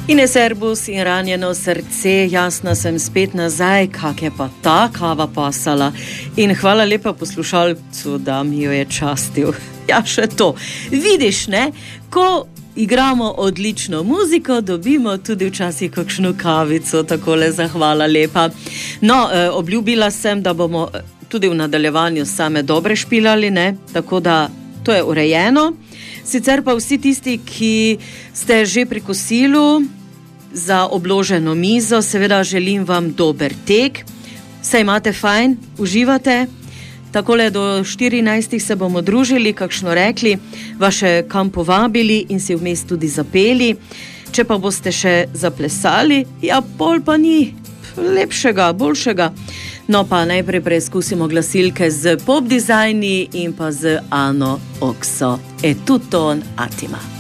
In je servus in ranjeno srce, jasno sem spet nazaj, kak je pa ta kava pasala. In hvala lepa poslušalcu, da mi jo je častil. Ja, še to. Vidiš, ne, ko igramo odlično muziko, dobimo tudi včasih kakšno kavico, takole zahvala lepa. No, obljubila sem, da bomo tudi v nadaljevanju same dobre špilali, ne, tako da to je urejeno. Sicer pa vsi tisti, ki ste že pri kosilu, za obloženo mizo, seveda želim vam dober tek, se imate fajn, uživate, takole do 14 se bomo družili, kakšno rekli, vas še kam povabili in si vmes tudi zapeli, če pa boste še zaplesali, ja, pol pa ni lepšega, boljšega. No pa najprej preizkusimo glasilke z pop dizajni in pa z Ano Okso. E tutto un attimo.